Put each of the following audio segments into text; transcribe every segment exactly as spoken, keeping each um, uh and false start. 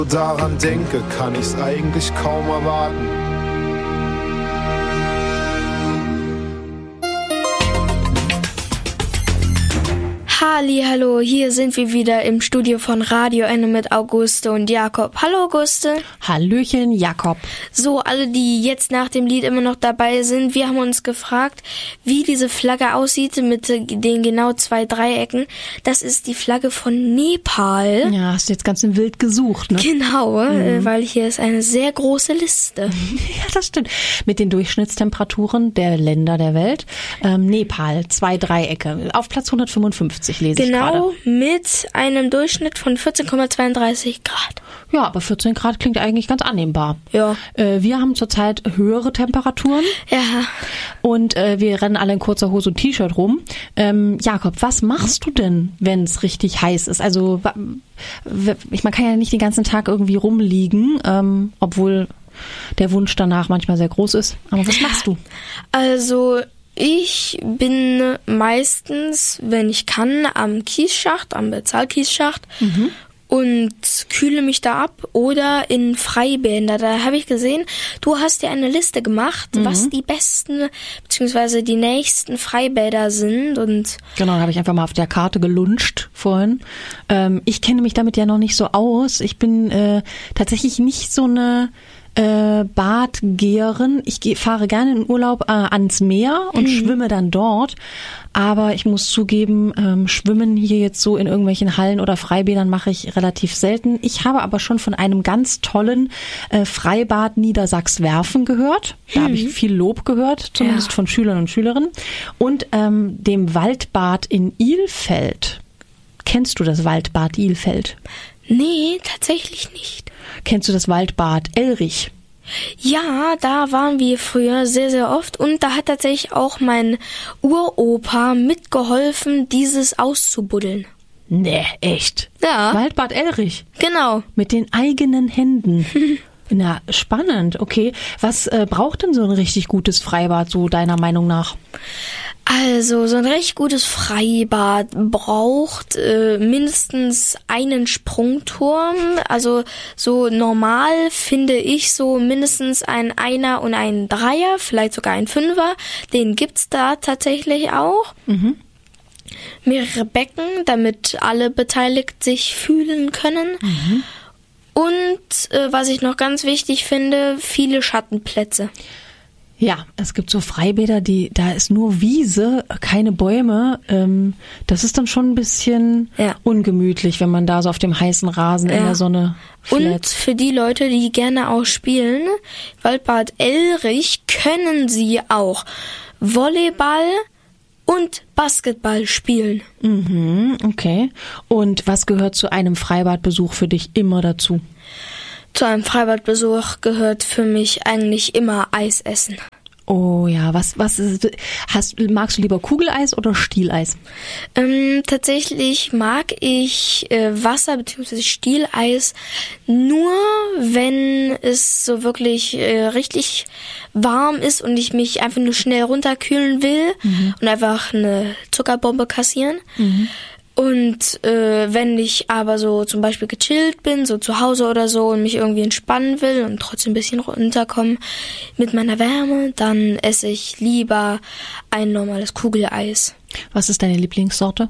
Daran denke, kann ich's eigentlich kaum erwarten. Hallihallo, hier sind wir wieder im Studio von Radio Ende mit Auguste und Jakob. Hallo Auguste. Hallöchen Jakob. So, alle, die jetzt nach dem Lied immer noch dabei sind, wir haben uns gefragt, wie diese Flagge aussieht mit den genau zwei Dreiecken. Das ist die Flagge von Nepal. Ja, hast du jetzt ganz wild gesucht, ne? Genau, mhm. weil hier ist eine sehr große Liste. Ja, das stimmt. Mit den Durchschnittstemperaturen der Länder der Welt. Ähm, Nepal, zwei Dreiecke. Auf Platz hundertfünfundfünfzig. Lese genau, mit einem Durchschnitt von vierzehn Komma zweiunddreißig Grad. Ja, aber vierzehn Grad klingt eigentlich ganz annehmbar. Ja. Äh, wir haben zurzeit höhere Temperaturen. Ja. Und äh, wir rennen alle in kurzer Hose und T-Shirt rum. Ähm, Jakob, was machst du denn, wenn es richtig heiß ist? Also, ich, man kann ja nicht den ganzen Tag irgendwie rumliegen, ähm, obwohl der Wunsch danach manchmal sehr groß ist. Aber was machst du? Also, ich bin meistens, wenn ich kann, am Kiesschacht, am Bezahlkiesschacht mhm. und kühle mich da ab oder in Freibäder. Da habe ich gesehen, du hast dir eine Liste gemacht, mhm. was die besten bzw. die nächsten Freibäder sind. Und genau, da habe ich einfach mal auf der Karte gelunscht vorhin. Ähm, ich kenne mich damit ja noch nicht so aus. Ich bin äh, tatsächlich nicht so eine Äh, Badgeherin. Ich geh, fahre gerne in Urlaub äh, ans Meer und mhm. schwimme dann dort. Aber ich muss zugeben, ähm, Schwimmen hier jetzt so in irgendwelchen Hallen oder Freibädern mache ich relativ selten. Ich habe aber schon von einem ganz tollen äh, Freibad Niedersachs-Werfen gehört. Da mhm. habe ich viel Lob gehört, zumindest ja. von Schülern und Schülerinnen. Und ähm, dem Waldbad in Ilfeld. Kennst du das Waldbad Ilfeld? Nee, tatsächlich nicht. Kennst du das Waldbad Elrich? Ja, da waren wir früher sehr, sehr oft und da hat tatsächlich auch mein Uropa mitgeholfen, dieses auszubuddeln. Nee, echt? Ja. Waldbad Elrich? Genau. Mit den eigenen Händen. Na, spannend, okay. Was äh, braucht denn so ein richtig gutes Freibad, so deiner Meinung nach? Also, so ein recht gutes Freibad braucht äh, mindestens einen Sprungturm. Also, so normal finde ich so mindestens ein Einer und ein Dreier, vielleicht sogar ein Fünfer. Den gibt's da tatsächlich auch. Mhm. Mehrere Becken, damit alle beteiligt sich fühlen können. Mhm. Und, äh, was ich noch ganz wichtig finde, viele Schattenplätze. Ja, es gibt so Freibäder, die da ist nur Wiese, keine Bäume. Ähm, das ist dann schon ein bisschen ja. ungemütlich, wenn man da so auf dem heißen Rasen ja. in der Sonne flärt. Und für die Leute, die gerne auch spielen, Waldbad Elrich, können sie auch Volleyball und Basketball spielen. Mhm, okay. Und was gehört zu einem Freibadbesuch für dich immer dazu? Zu einem Freibadbesuch gehört für mich eigentlich immer Eis essen. Oh ja, was was ist, hast magst du lieber Kugeleis oder Stieleis? Ähm, tatsächlich mag ich äh, Wasser bzw. Stieleis nur, wenn es so wirklich äh, richtig warm ist und ich mich einfach nur schnell runterkühlen will mhm. und einfach eine Zuckerbombe kassieren. Mhm. Und äh, wenn ich aber so zum Beispiel gechillt bin, so zu Hause oder so und mich irgendwie entspannen will und trotzdem ein bisschen runterkommen mit meiner Wärme, dann esse ich lieber ein normales Kugeleis. Was ist deine Lieblingssorte?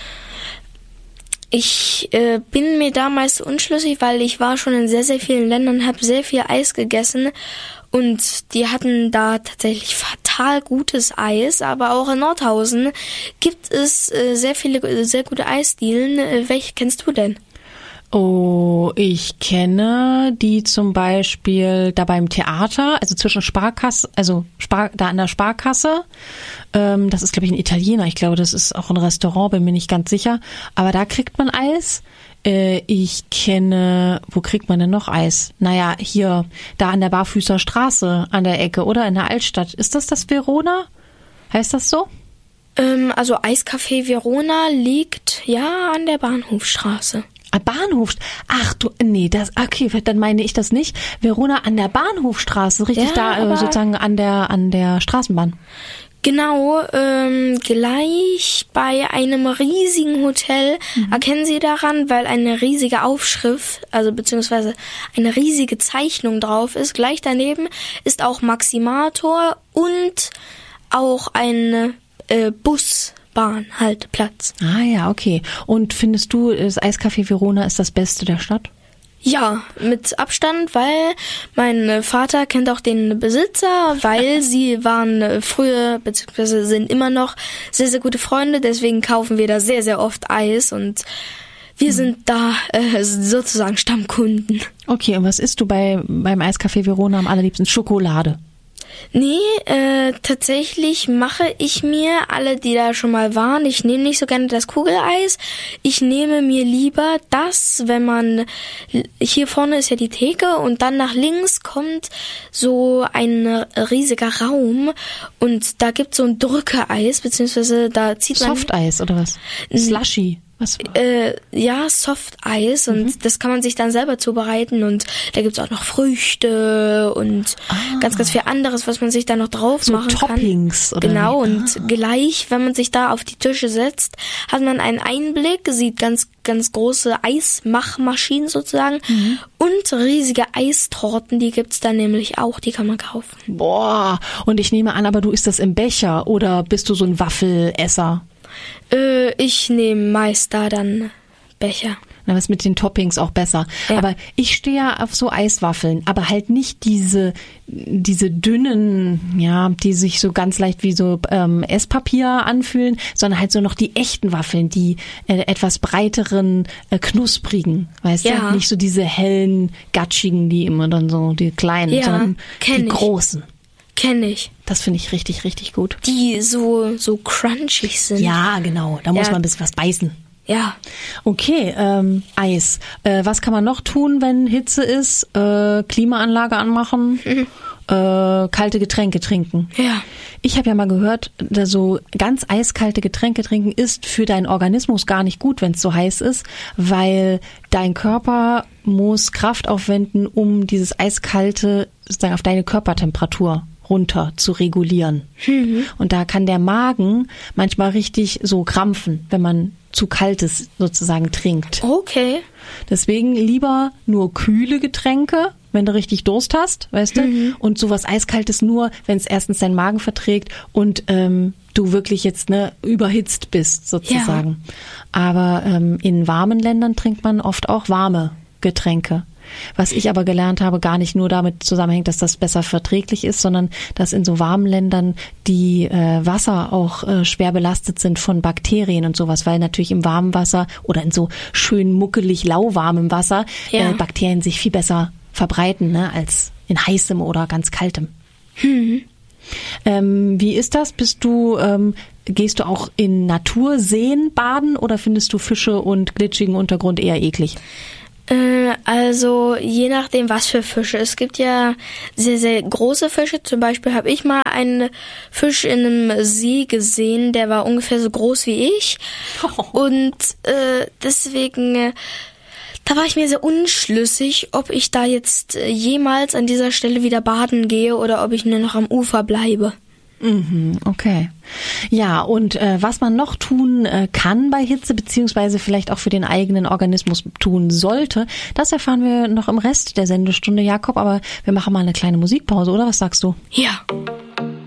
Ich äh, bin mir damals unschlüssig, weil ich war schon in sehr, sehr vielen Ländern, habe sehr viel Eis gegessen und die hatten da tatsächlich fatal gutes Eis, aber auch in Nordhausen gibt es äh, sehr viele, sehr gute Eisdielen. Äh, welche kennst du denn? Oh, ich kenne die zum Beispiel da beim Theater, also zwischen Sparkasse, also Spar, da an der Sparkasse. Ähm, das ist, glaube ich, ein Italiener. Ich glaube, das ist auch ein Restaurant, bin mir nicht ganz sicher. Aber da kriegt man Eis. Äh, ich kenne, wo kriegt man denn noch Eis? Naja, hier, da an der Barfüßer Straße an der Ecke oder in der Altstadt. Ist das das Verona? Heißt das so? Ähm, also Eiscafé Verona liegt ja an der Bahnhofstraße. Bahnhof, ach du, nee, das, okay, dann meine ich das nicht. Verona an der Bahnhofstraße, richtig, ja, da äh, sozusagen an der an der Straßenbahn. Genau, ähm, gleich bei einem riesigen Hotel mhm. erkennen Sie daran, weil eine riesige Aufschrift, also beziehungsweise eine riesige Zeichnung drauf ist. Gleich daneben ist auch Maximator und auch ein äh, Busbahnhalteplatz. Ah ja, okay. Und findest du, das Eiscafé Verona ist das Beste der Stadt? Ja, mit Abstand, weil mein Vater kennt auch den Besitzer, weil sie waren früher, beziehungsweise sind immer noch sehr, sehr gute Freunde. Deswegen kaufen wir da sehr, sehr oft Eis und wir mhm. sind da äh, sozusagen Stammkunden. Okay, und was isst du bei beim Eiscafé Verona am allerliebsten? Schokolade? Nee, äh, tatsächlich mache ich mir, alle, die da schon mal waren, ich nehme nicht so gerne das Kugeleis. Ich nehme mir lieber das, wenn man, hier vorne ist ja die Theke und dann nach links kommt so ein riesiger Raum und da gibt's so ein Drückeeis, beziehungsweise da zieht man... Softeis oder was? Slushy? Was? Äh, ja, Softeis und mhm. das kann man sich dann selber zubereiten und da gibt's auch noch Früchte und ah. ganz, ganz viel anderes, was man sich da noch drauf so machen Toppings kann. Oder genau, wie? und ah. gleich, wenn man sich da auf die Tische setzt, hat man einen Einblick, sieht ganz, ganz große Eismachmaschinen sozusagen mhm. und riesige Eistorten, die gibt's da nämlich auch, die kann man kaufen. Boah, und ich nehme an, aber du isst das im Becher oder bist du so ein Waffelesser? Äh, ich nehme meist da dann Becher. Na, was mit den Toppings auch besser. Ja. Aber ich stehe ja auf so Eiswaffeln, aber halt nicht diese diese dünnen, ja, die sich so ganz leicht wie so ähm, Esspapier anfühlen, sondern halt so noch die echten Waffeln, die äh, etwas breiteren, äh, knusprigen, weißt ja. du? Nicht so diese hellen, gatschigen, die immer dann so, die kleinen, ja, sondern die ich. großen. Kenn ich. Das finde ich richtig, richtig gut. Die so so crunchig sind. Ja, genau. Da muss ja. man ein bisschen was beißen. Ja. Okay, ähm, Eis. Äh, was kann man noch tun, wenn Hitze ist? Äh, Klimaanlage anmachen, mhm. äh, kalte Getränke trinken. Ja. Ich habe ja mal gehört, dass so ganz eiskalte Getränke trinken ist für deinen Organismus gar nicht gut, wenn es so heiß ist, weil dein Körper muss Kraft aufwenden, um dieses eiskalte sozusagen auf deine Körpertemperatur runter zu regulieren. Mhm. Und da kann der Magen manchmal richtig so krampfen, wenn man zu kaltes sozusagen trinkt. Okay. Deswegen lieber nur kühle Getränke, wenn du richtig Durst hast, weißt du? Mhm. Und sowas Eiskaltes nur, wenn es erstens deinen Magen verträgt und ähm, du wirklich jetzt ne überhitzt bist sozusagen. Ja. Aber ähm, in warmen Ländern trinkt man oft auch warme Getränke. Was ich aber gelernt habe, gar nicht nur damit zusammenhängt, dass das besser verträglich ist, sondern dass in so warmen Ländern die äh, Wasser auch äh, schwer belastet sind von Bakterien und sowas, weil natürlich im warmen Wasser oder in so schön muckelig lauwarmem Wasser ja. äh, Bakterien sich viel besser verbreiten, ne, als in heißem oder ganz kaltem. Hm. Ähm, wie ist das? Bist du, ähm, gehst du auch in Naturseen baden oder findest du Fische und glitschigen Untergrund eher eklig? Also je nachdem, was für Fische. Es gibt ja sehr, sehr große Fische. Zum Beispiel habe ich mal einen Fisch in einem See gesehen, der war ungefähr so groß wie ich. Oh. Und äh, deswegen, äh, da war ich mir sehr unschlüssig, ob ich da jetzt äh, jemals an dieser Stelle wieder baden gehe oder ob ich nur noch am Ufer bleibe. Mhm, okay. Ja, und äh, was man noch tun äh, kann bei Hitze, beziehungsweise vielleicht auch für den eigenen Organismus tun sollte, das erfahren wir noch im Rest der Sendestunde, Jakob, aber wir machen mal eine kleine Musikpause, oder was sagst du? Ja.